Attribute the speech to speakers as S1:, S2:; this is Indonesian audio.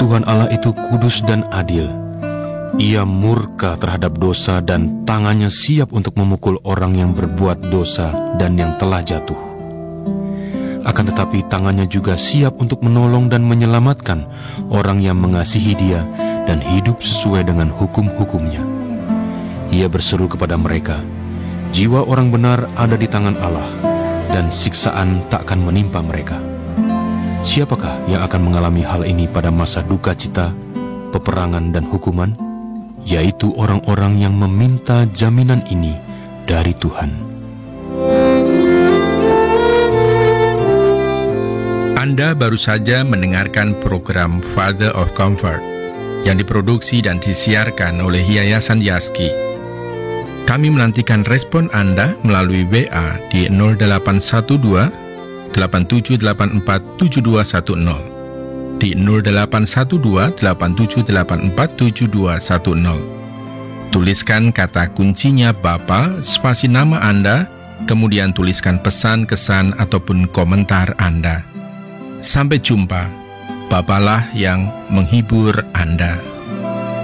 S1: Tuhan Allah itu kudus dan adil. Ia murka terhadap dosa dan tangannya siap untuk memukul orang yang berbuat dosa dan yang telah jatuh. Akan tetapi tangannya juga siap untuk menolong dan menyelamatkan orang yang mengasihi Dia dan hidup sesuai dengan hukum-hukumnya. Ia berseru kepada mereka, jiwa orang benar ada di tangan Allah, dan siksaan tak akan menimpa mereka. Siapakah yang akan mengalami hal ini pada masa duka cita, peperangan dan hukuman? Yaitu orang-orang yang meminta jaminan ini dari Tuhan.
S2: Anda baru saja mendengarkan program Father of Comfort yang diproduksi dan disiarkan oleh Yayasan Yaski. Kami menantikan respon Anda melalui WA di 0812 8784 7210, di 0812 8784 7210. Tuliskan kata kuncinya Bapa, spasi nama Anda, kemudian tuliskan pesan, kesan, ataupun komentar Anda. Sampai jumpa, Bapalah yang menghibur Anda.